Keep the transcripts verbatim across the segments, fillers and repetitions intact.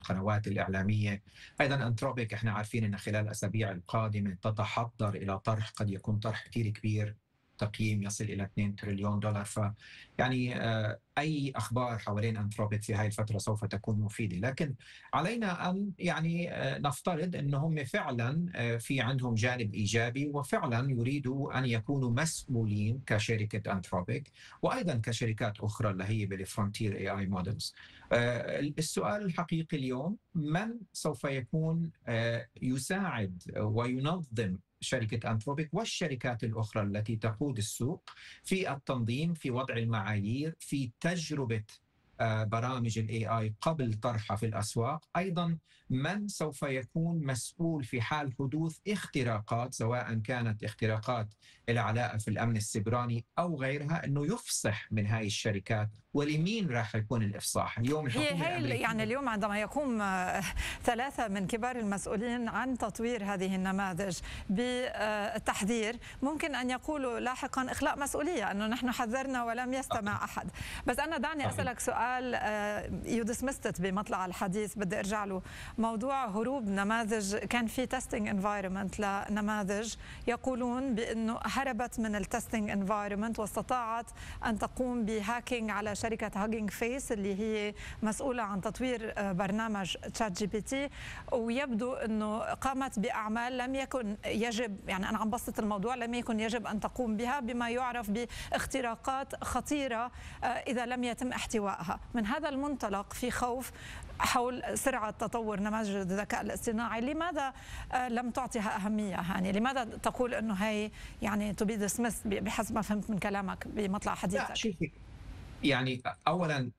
القنوات الإعلامية. أيضا أنثروبيك إحنا عارفين أن خلال الأسابيع القادمة تتحضر إلى طرح، قد يكون طرح كثير كبير، تقييم يصل إلى اثنين تريليون دولار. ف يعني أي أخبار حوالين أنثروبيك في هذه الفترة سوف تكون مفيدة، لكن علينا أن يعني نفترض أنهم فعلا في عندهم جانب إيجابي وفعلا يريدوا أن يكونوا مسؤولين كشركة أنثروبيك وأيضا كشركات أخرى اللي هي بالفرونتير اي اي مودلز. السؤال الحقيقي اليوم، من سوف يكون يساعد وينظم شركة أنثروبيك والشركات الأخرى التي تقود السوق في التنظيم، في وضع المعايير، في تجربة برامج الاي اي قبل طرحها في الاسواق. ايضا من سوف يكون مسؤول في حال حدوث اختراقات، سواء كانت اختراقات العلاقه في الامن السيبراني او غيرها، انه يفصح من هاي الشركات، ولمين راح يكون الافصاح؟ اليوم هي هي يعني اليوم عندما يقوم ثلاثه من كبار المسؤولين عن تطوير هذه النماذج بالتحذير، ممكن ان يقولوا لاحقا اخلاء مسؤوليه، انه نحن حذرنا ولم يستمع احد. بس انا دعني اسالك سؤال يو ديسمستت بمطلع الحديث، بدي ارجع له. موضوع هروب نماذج، كان في تيستينج انفايرمنت لنماذج يقولون بانه هربت من التيستينج انفايرمنت واستطاعت ان تقوم بهاكينج على شركه هاجينج فيس اللي هي مسؤوله عن تطوير برنامج تشات جي بي تي، ويبدو انه قامت باعمال لم يكن يجب، يعني انا عم بسط الموضوع، لم يكن يجب ان تقوم بها، بما يعرف باختراقات خطيره اذا لم يتم احتوائها. من هذا المنطلق في خوف حول سرعة تطور نماذج الذكاء الاصطناعي، لماذا لم تعطيها أهمية هاني؟ لماذا تقول أنه هي يعني to be dismissed بحسب ما فهمت من كلامك بمطلع حديثك؟ لا شوفي، يعني أولا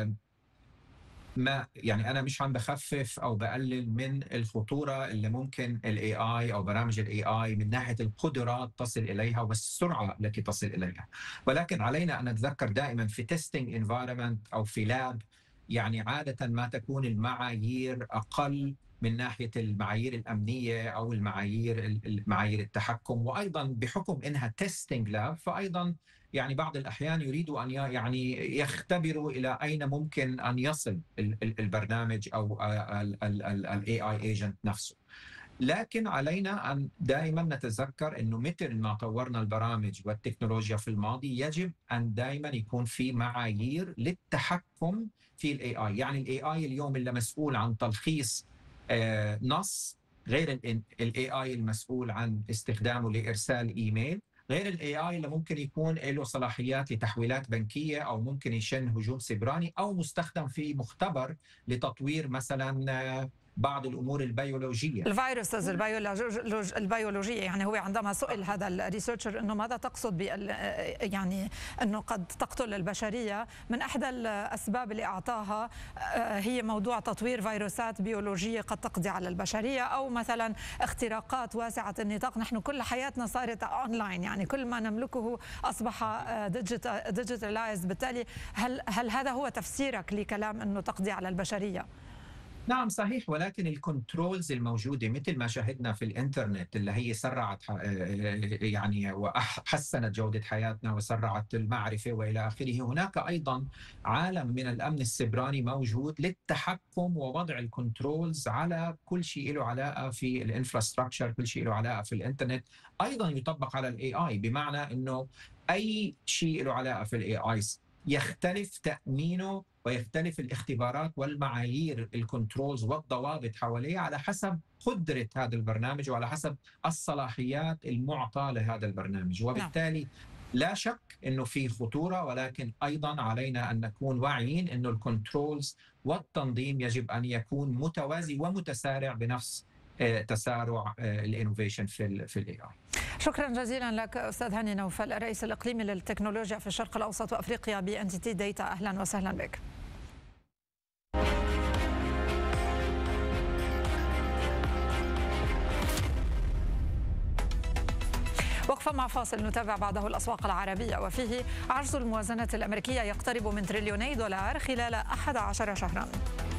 ما يعني أنا مش عم بخفف أو بقلل من الخطورة اللي ممكن الاي اي أو برامج الاي اي من ناحية القدرات تصل إليها والسرعة التي تصل إليها، ولكن علينا أن نتذكر دائما في تيستينج انفايرمنت أو في لاب، يعني عادة ما تكون المعايير أقل من ناحية المعايير الأمنية أو المعايير المعايير التحكم، وأيضا بحكم إنها تيستينج لاب فأيضا يعني بعض الأحيان يريدوا أن يعني يختبروا إلى أين ممكن أن يصل البرنامج أو ال اي اي agent نفسه. لكن علينا أن دائما نتذكر أنه مثل ما طورنا البرامج والتكنولوجيا في الماضي، يجب أن دائما يكون في معايير للتحكم في الاي اي. يعني الاي اي اليوم اللي مسؤول عن تلخيص آه نص غير الاي اي المسؤول عن استخدامه لإرسال ايميل، غير الاي اي اللي ممكن يكون له صلاحيات لتحويلات بنكيه، او ممكن يشن هجوم سيبراني، او مستخدم في مختبر لتطوير مثلا بعض الامور البيولوجيه، الفيروسز البيولوجيه. يعني هو عندما سئل هذا الريسيرشر انه ماذا تقصد بال يعني انه قد تقتل البشريه، من احدى الاسباب اللي اعطاها هي موضوع تطوير فيروسات بيولوجيه قد تقضي على البشريه، او مثلا اختراقات واسعه النطاق. نحن كل حياتنا صارت اونلاين، يعني كل ما نملكه اصبح ديجيتالايز. بالتالي هل هل هذا هو تفسيرك لكلام انه تقضي على البشريه؟ نعم صحيح، ولكن الكنترولز الموجودة مثل ما شاهدنا في الإنترنت اللي هي سرعت يعني وحسنت جودة حياتنا وسرعت المعرفة وإلى آخره، هناك أيضا عالم من الأمن السيبراني موجود للتحكم ووضع الكنترولز على كل شيء له علاقة في الانفراستراكشر، كل شيء له علاقة في الإنترنت أيضا يطبق على الاي اي، بمعنى أنه أي شيء له علاقة في الاي اي يختلف تأمينه ويختلف الاختبارات والمعايير الكنترولز والضوابط حواليه على حسب قدرة هذا البرنامج وعلى حسب الصلاحيات المعطاة لهذا البرنامج. وبالتالي لا شك أنه في خطورة، ولكن أيضا علينا أن نكون واعيين أنه الكنترولز والتنظيم يجب أن يكون متوازي ومتسارع بنفس تسارع الانوفيشن في في الاي اي. شكرا جزيلا لك استاذ هاني نوفل، الرئيس الاقليمي للتكنولوجيا في الشرق الاوسط وافريقيا بانتيتي داتا. اهلا وسهلا بك. وقفة مع فاصل نتابع بعده الأسواق العربية، وفيه عجز الموازنة الأمريكية يقترب من تريليوني دولار خلال أحد عشر شهرا.